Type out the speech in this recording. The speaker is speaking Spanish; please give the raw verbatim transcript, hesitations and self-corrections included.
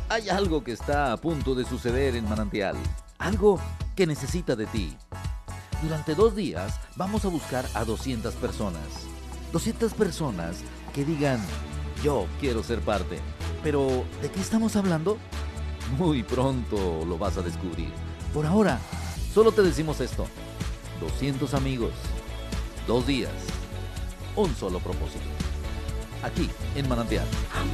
Hay algo que está a punto de suceder en Manantial, algo que necesita de ti. Durante dos días vamos a buscar a doscientas personas. doscientas personas que digan, yo quiero ser parte. Pero, ¿de qué estamos hablando? Muy pronto lo vas a descubrir. Por ahora, solo te decimos esto. doscientos amigos, dos días, un solo propósito. Aquí, en Manantial.